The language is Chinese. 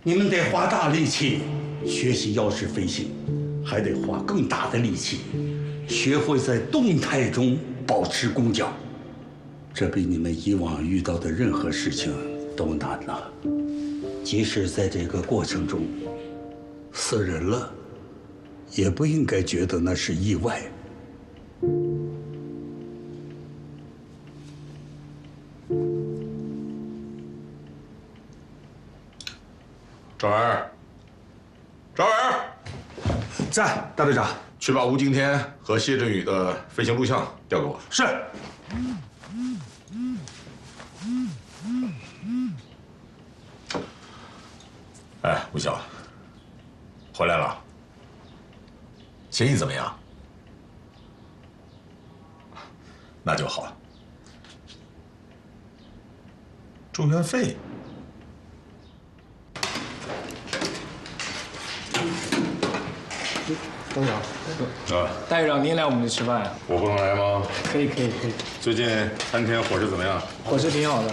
你们得花大力气学习药式飞行，还得花更大的力气学会在动态中保持弓脚。这比你们以往遇到的任何事情都难呐。即使在这个过程中死人了，也不应该觉得那是意外。 赵文，赵文， 在，大队长。 去把吴敬天和谢振宇的飞行录像调给我。 是。 哎，吴晓，回来了。协议怎么样？那就好。住院费。 大队长，大队长，您来我们这吃饭呀？ 我不能来吗？ 可以。 最近餐厅伙食怎么样？ 伙食挺好的。